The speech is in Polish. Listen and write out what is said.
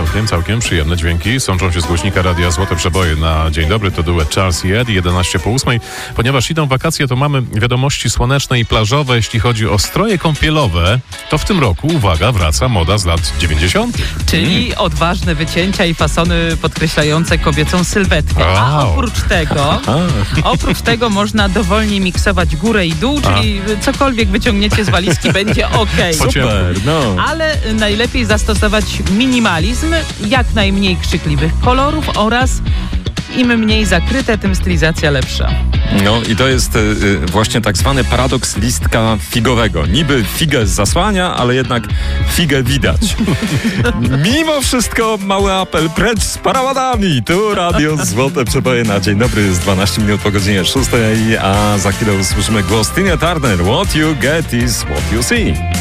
Całkiem przyjemne dźwięki sączą się z głośnika Radia Złote Przeboje na dzień dobry. To duet Charles i Eddie, 11 po 8. Ponieważ idą wakacje, to mamy wiadomości słoneczne i plażowe. Jeśli chodzi o stroje kąpielowe, to w tym roku, uwaga, wraca moda z lat 90. Czyli odważne wycięcia i fasony podkreślające kobiecą sylwetkę. A oprócz tego można dowolnie miksować górę i dół, czyli cokolwiek wyciągniecie z walizki będzie okej. Super, no. Ale najlepiej zastosować minimalizm, jak najmniej krzykliwych kolorów oraz im mniej zakryte, tym stylizacja lepsza. No i to jest właśnie tak zwany paradoks listka figowego. Niby figę zasłania, ale jednak figę widać. Mimo wszystko mały apel, precz z parawanami. Tu Radio Złote Przeboje na dzień dobry. Jest 12 minut po godzinie 6, a za chwilę usłyszymy głos Tina Turner. What you get is what you see.